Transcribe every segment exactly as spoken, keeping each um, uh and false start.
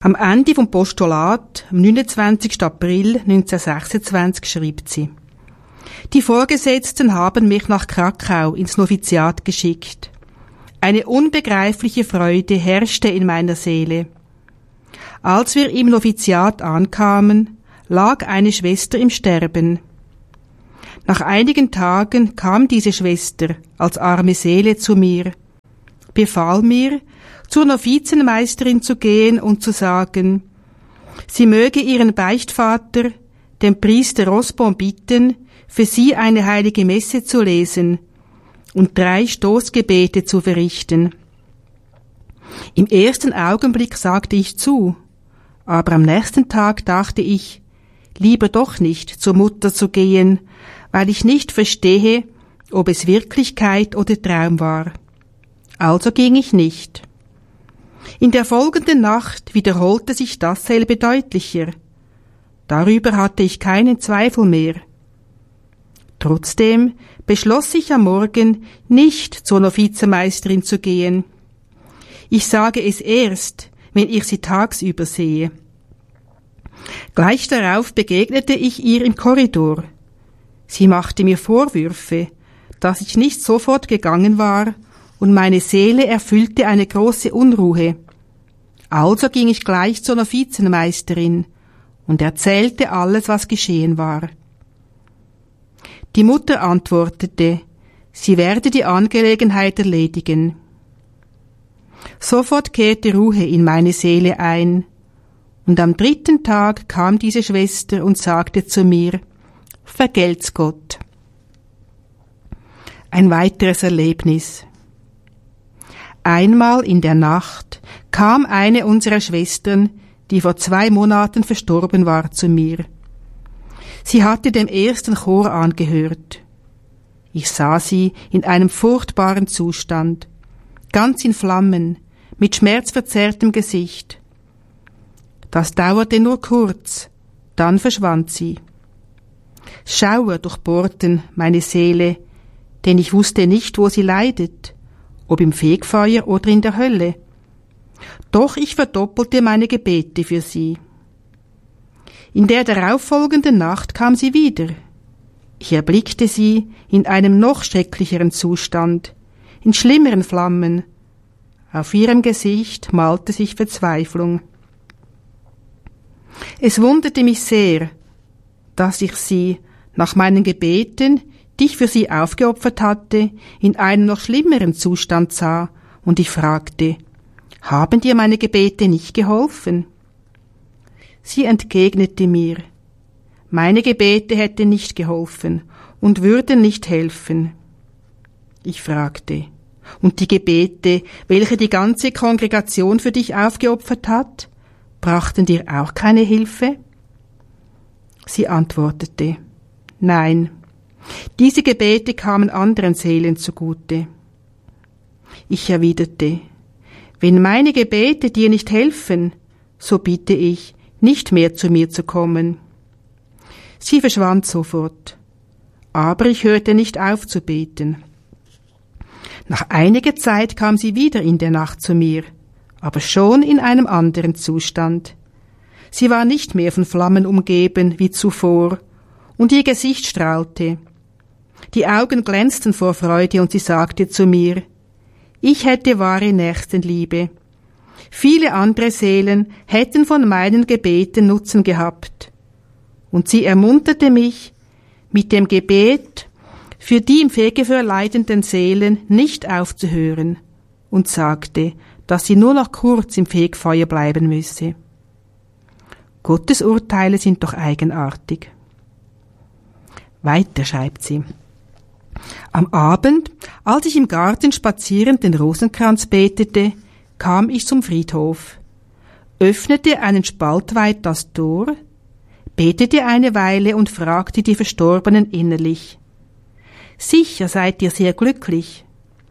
Am Ende vom Postulat, am neunundzwanzigsten April neunzehnhundertsechsundzwanzig, schreibt sie: Die Vorgesetzten haben mich nach Krakau ins Noviziat geschickt. Eine unbegreifliche Freude herrschte in meiner Seele. Als wir im Noviziat ankamen, lag eine Schwester im Sterben. Nach einigen Tagen kam diese Schwester als arme Seele zu mir, befahl mir, zur Novizenmeisterin zu gehen und zu sagen, sie möge ihren Beichtvater, den Priester Rosbon, bitten, für sie eine heilige Messe zu lesen und drei Stoßgebete zu verrichten. Im ersten Augenblick sagte ich zu, aber am nächsten Tag dachte ich, lieber doch nicht zur Mutter zu gehen, weil ich nicht verstehe, ob es Wirklichkeit oder Traum war. Also ging ich nicht. In der folgenden Nacht wiederholte sich dasselbe deutlicher. Darüber hatte ich keinen Zweifel mehr. Trotzdem beschloss ich am Morgen, nicht zur Novizenmeisterin zu gehen. Ich sage es erst, wenn ich sie tagsüber sehe. Gleich darauf begegnete ich ihr im Korridor. Sie machte mir Vorwürfe, dass ich nicht sofort gegangen war, und meine Seele erfüllte eine große Unruhe. Also ging ich gleich zur Novizenmeisterin und erzählte alles, was geschehen war. Die Mutter antwortete, sie werde die Angelegenheit erledigen. Sofort kehrte Ruhe in meine Seele ein, und am dritten Tag kam diese Schwester und sagte zu mir, vergelt's Gott. Ein weiteres Erlebnis. Einmal in der Nacht kam eine unserer Schwestern, die vor zwei Monaten verstorben war, zu mir. Sie hatte dem ersten Chor angehört. Ich sah sie in einem furchtbaren Zustand, ganz in Flammen, mit schmerzverzerrtem Gesicht. Das dauerte nur kurz, dann verschwand sie. Schauer durchbohrten meine Seele, denn ich wusste nicht, wo sie leidet, ob im Fegfeuer oder in der Hölle. Doch ich verdoppelte meine Gebete für sie. In der darauffolgenden Nacht kam sie wieder. Ich erblickte sie in einem noch schrecklicheren Zustand, in schlimmeren Flammen. Auf ihrem Gesicht malte sich Verzweiflung. Es wunderte mich sehr, dass ich sie, nach meinen Gebeten, die ich für sie aufgeopfert hatte, in einem noch schlimmeren Zustand sah, und ich fragte, haben dir meine Gebete nicht geholfen? Sie entgegnete mir, meine Gebete hätten nicht geholfen und würden nicht helfen. Ich fragte, und die Gebete, welche die ganze Kongregation für dich aufgeopfert hat, brachten dir auch keine Hilfe? Sie antwortete, nein, diese Gebete kamen anderen Seelen zugute. Ich erwiderte, wenn meine Gebete dir nicht helfen, so bitte ich, nicht mehr zu mir zu kommen. Sie verschwand sofort, aber ich hörte nicht auf zu beten. Nach einiger Zeit kam sie wieder in der Nacht zu mir, aber schon in einem anderen Zustand. Sie war nicht mehr von Flammen umgeben wie zuvor, und ihr Gesicht strahlte. Die Augen glänzten vor Freude, und sie sagte zu mir, ich hätte wahre Nächstenliebe. Viele andere Seelen hätten von meinen Gebeten Nutzen gehabt. Und sie ermunterte mich, mit dem Gebet für die im Fegefeuer leidenden Seelen nicht aufzuhören, und sagte, dass sie nur noch kurz im Fegefeuer bleiben müsse. Gottes Urteile sind doch eigenartig. Weiter schreibt sie. Am Abend, als ich im Garten spazierend den Rosenkranz betete, kam ich zum Friedhof, öffnete einen Spalt weit das Tor, betete eine Weile und fragte die Verstorbenen innerlich, »Sicher seid ihr sehr glücklich?«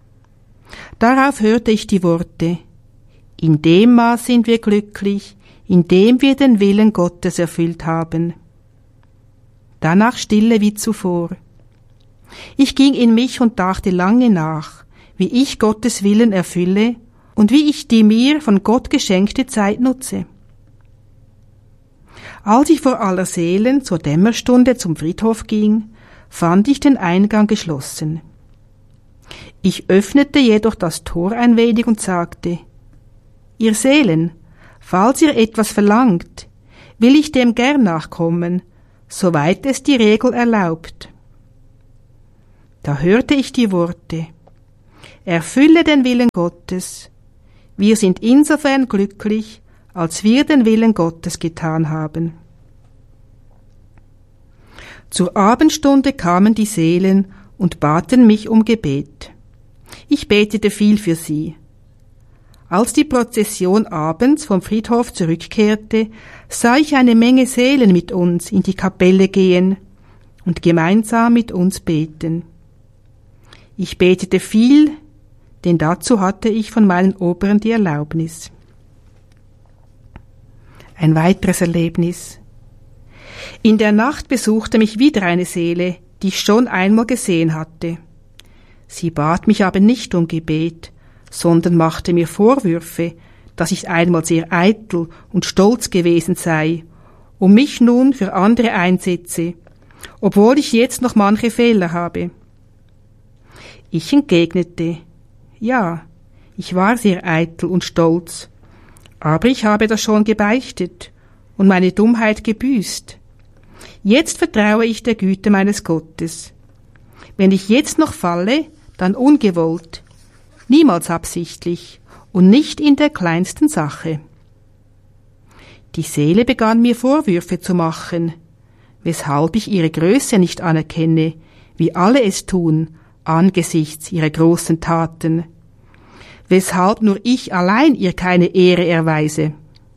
Darauf hörte ich die Worte, »In dem Maß sind wir glücklich, in dem wir den Willen Gottes erfüllt haben.« Danach Stille wie zuvor. Ich ging in mich und dachte lange nach, wie ich Gottes Willen erfülle und wie ich die mir von Gott geschenkte Zeit nutze. Als ich vor aller Seelen zur Dämmerstunde zum Friedhof ging, fand ich den Eingang geschlossen. Ich öffnete jedoch das Tor ein wenig und sagte: »Ihr Seelen, falls ihr etwas verlangt, will ich dem gern nachkommen, soweit es die Regel erlaubt.« Da hörte ich die Worte: »Erfülle den Willen Gottes. Wir sind insofern glücklich, als wir den Willen Gottes getan haben.« Zur Abendstunde kamen die Seelen und baten mich um Gebet. Ich betete viel für sie. Als die Prozession abends vom Friedhof zurückkehrte, sah ich eine Menge Seelen mit uns in die Kapelle gehen und gemeinsam mit uns beten. Ich betete viel, denn dazu hatte ich von meinen Oberen die Erlaubnis. Ein weiteres Erlebnis. In der Nacht besuchte mich wieder eine Seele, die ich schon einmal gesehen hatte. Sie bat mich aber nicht um Gebet, sondern machte mir Vorwürfe, dass ich einmal sehr eitel und stolz gewesen sei und mich nun für andere einsetze, obwohl ich jetzt noch manche Fehler habe. Ich entgegnete: Ja, ich war sehr eitel und stolz, aber ich habe das schon gebeichtet und meine Dummheit gebüßt. Jetzt vertraue ich der Güte meines Gottes. Wenn ich jetzt noch falle, dann ungewollt, niemals absichtlich und nicht in der kleinsten Sache. Die Seele begann mir Vorwürfe zu machen, weshalb ich ihre Größe nicht anerkenne, wie alle es tun, angesichts ihrer großen Taten, weshalb nur ich allein ihr keine Ehre erweise.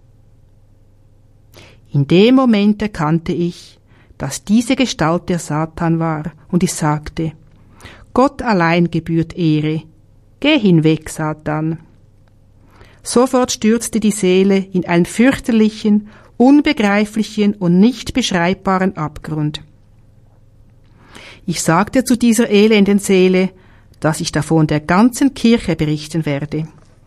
In dem Moment erkannte ich, dass diese Gestalt der Satan war, und ich sagte: Gott allein gebührt Ehre. Geh hinweg, Satan. Sofort stürzte die Seele in einen fürchterlichen, unbegreiflichen und nicht beschreibbaren Abgrund. Ich sagte zu dieser elenden Seele, dass ich davon der ganzen Kirche berichten werde.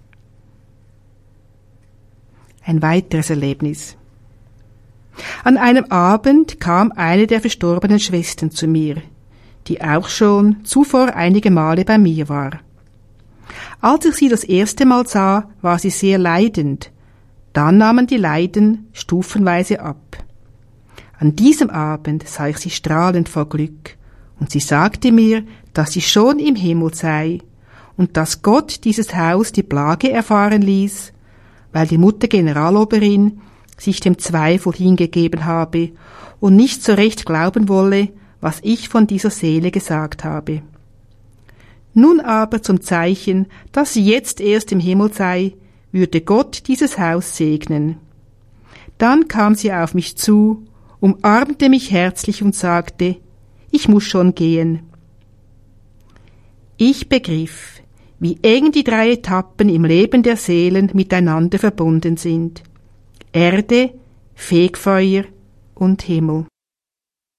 Ein weiteres Erlebnis. An einem Abend kam eine der verstorbenen Schwestern zu mir, die auch schon zuvor einige Male bei mir war. Als ich sie das erste Mal sah, war sie sehr leidend. Dann nahmen die Leiden stufenweise ab. An diesem Abend sah ich sie strahlend vor Glück, und sie sagte mir, dass sie schon im Himmel sei und dass Gott dieses Haus die Plage erfahren ließ, weil die Mutter Generaloberin sich dem Zweifel hingegeben habe und nicht so recht glauben wolle, was ich von dieser Seele gesagt habe. Nun aber zum Zeichen, dass sie jetzt erst im Himmel sei, würde Gott dieses Haus segnen. Dann kam sie auf mich zu, umarmte mich herzlich und sagte: Ich muss schon gehen. Ich begriff, wie eng die drei Etappen im Leben der Seelen miteinander verbunden sind: Erde, Fegfeuer und Himmel.